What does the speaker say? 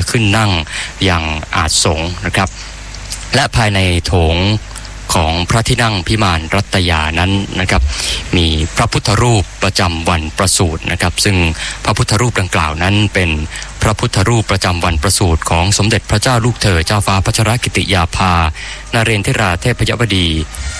ขึ้นนั่งอย่างอาสงนะครับและภายในโถงของพระที่นั่งพิมานรัตยานั้นนะครับมีพระพุทธรูปประจำวันประสูตินะครับซึ่งพระพุทธรูปดังกล่าวนั้นเป็นพระพุทธรูปประจำวันประสูติของสมเด็จพระเจ้าลูกเธอเจ้าฟ้าพัชรกิติยาภานเรนทิราเทพยวดี